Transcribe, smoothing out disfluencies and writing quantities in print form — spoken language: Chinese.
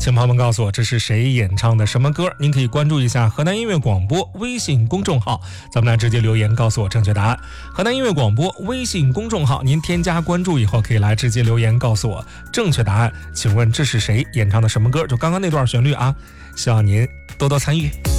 请朋友们告诉我这是谁演唱的什么歌，您可以关注一下河南音乐广播微信公众号，咱们来直接留言告诉我正确答案。河南音乐广播微信公众号，您添加关注以后可以来直接留言告诉我正确答案。请问这是谁演唱的什么歌？就刚刚那段旋律啊，希望您多多参与。